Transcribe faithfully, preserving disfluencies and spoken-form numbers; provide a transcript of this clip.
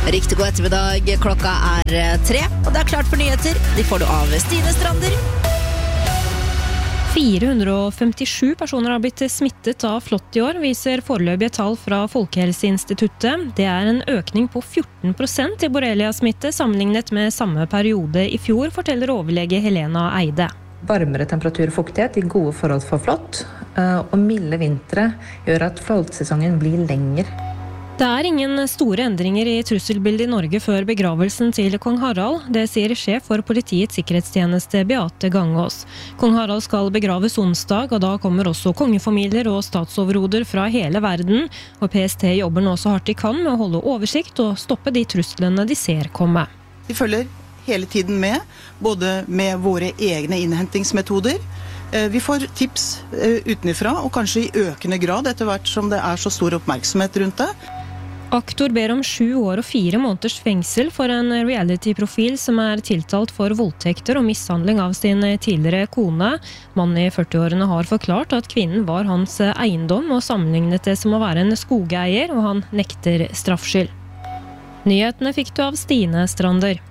Riktig god ettermiddag, klokka er tre, og det er klart for nyheter. De får du av Stine Strander. fire hundre og femtisju personer har blitt smittet av flått i år, viser foreløpige tall fra Folkehelseinstituttet. Det er en økning på fjorten prosent i borrelia-smitte sammenlignet med samme periode i fjor, forteller overlege Helena Eide. Varmere temperatur og fuktighet i gode forhold for flått, og milde vintre gjør at flåttsesongen blir lenger. Det er ingen store endringer i trusselbildet i Norge før begravelsen til kong Harald. Det sier sjef for politiets sikkerhetstjeneste Beate Gangås. Kong Harald skal begraves onsdag, og da kommer også kongefamilier og statsoverhoder fra hele verden. Og P S T jobber nå så hardt de kan med å holde oversikt og stoppe de truslene de ser komme. De følger hele tiden med, både med våre egne innhentingsmetoder. Vi får tips utenifra, og kanskje i økende grad etter hvert som det er så stor oppmerksomhet rundt det. Aktor ber om sju år og fire måneders fengsel for en reality-profil som er tiltalt for voldtekter og mishandling av sin tidligere kone. Mannen i førtiårene har forklart at kvinnen var hans eiendom og sammenlignet det som å være en skogeier, og han nekter straffskyld. Nyhetene fikk du av Stine Strander.